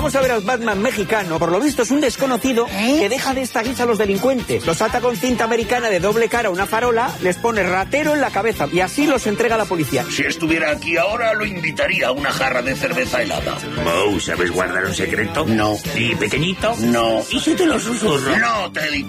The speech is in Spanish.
vamos a ver al Batman mexicano. Por lo visto es un desconocido que deja de esta guisa a los delincuentes. Los ata con cinta americana de doble cara a una farola, les pone ratero en la cabeza y así los entrega a la policía. Si estuviera aquí ahora, lo invitaría a una jarra de cerveza helada. Moe, ¿sabes guardar un secreto? No. ¿Y pequeñito? No. ¿Y si te lo susurro? No, te he dicho.